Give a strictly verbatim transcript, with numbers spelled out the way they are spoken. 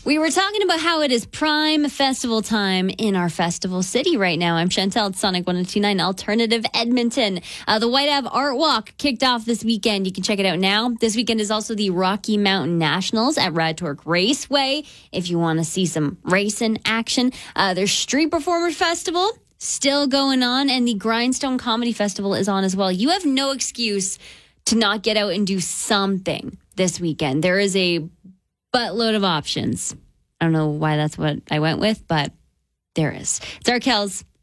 We were talking about how it is prime festival time in our festival city right now. I'm Chantel at Sonic one oh two point nine Alternative Edmonton. Uh, the White Ave Art Walk kicked off this weekend. You can check it out now. This weekend is also the Rocky Mountain Nationals at Radtork Raceway. If you want to see some racing action, uh, there's Street Performers Festival still going on, and the Grindstone Comedy Festival is on as well. You have no excuse to not get out and do something this weekend. There is a buttload of options. I don't know why that's what I went with, but there is. It's Arkells.